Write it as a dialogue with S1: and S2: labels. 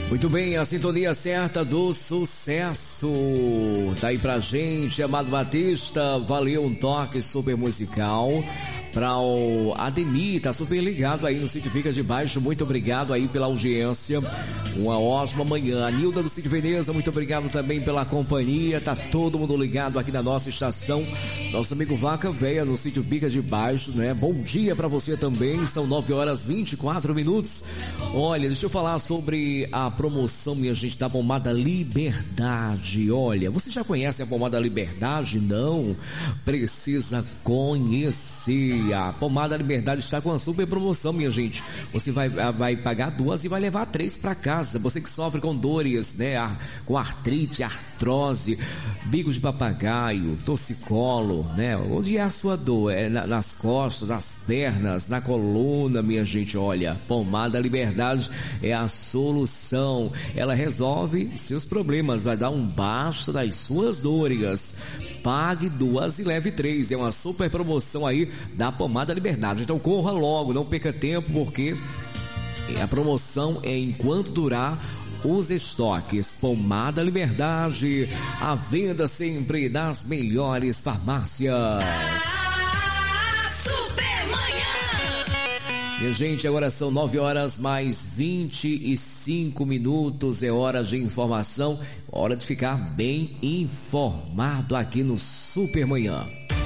S1: Muito bem, a sintonia certa do sucesso. Tá aí pra gente, Amado Batista, valeu, um toque super musical. Pra o Ademir, tá super ligado aí no Sítio Fica de Baixo, muito obrigado aí pela audiência, uma ótima manhã. A Nilda do Sítio Veneza, muito obrigado também pela companhia, tá todo mundo ligado aqui na nossa estação. Nosso amigo Vaca Véia no Sítio Fica de Baixo, né? Bom dia pra você também, são 9h24. Olha, deixa eu falar sobre a promoção, minha gente, da Pomada Liberdade. Olha, você já conhece a Pomada Liberdade? Não? Precisa conhecer. A Pomada Liberdade está com uma super promoção, minha gente. Você vai pagar 2 e vai levar 3 para casa. Você que sofre com dores, né? Com artrite, artrose, bico de papagaio, torcicolo, né? Onde é a sua dor? É nas costas, nas pernas, na coluna, minha gente. Olha, Pomada Liberdade é a solução. Ela resolve seus problemas, vai dar um basta das suas dores. Pague 2 e leve 3. É uma super promoção aí da Pomada Liberdade. Então corra logo, não perca tempo, porque a promoção é enquanto durar os estoques. Pomada Liberdade, a venda sempre das melhores farmácias. Minha gente, agora são 9h25. É hora de informação, hora de ficar bem informado aqui no Supermanhã.